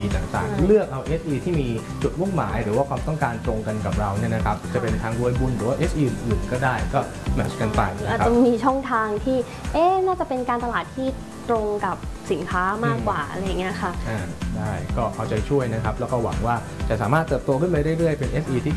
ต่างๆเลือกเอา SE ที่มีจุดมุ่งหมายหรือว่าความต้องการตรงกันกับเราเนี่ยนะครับจะเป็นทางรวยบุญหรือว่า SE อื่นๆก็ได้ก็แมทช์กันไปอาจจะมีช่องทางที่น่าจะเป็นการตลาดที่ตรงกับสินค้ามากกว่าอะไรอย่างเงี้ยค่ะได้ก็เอาใจช่วยนะครับแล้วก็หวังว่าจะสามารถเติบโตขึ้นไปเรื่อยๆเป็น SE ที่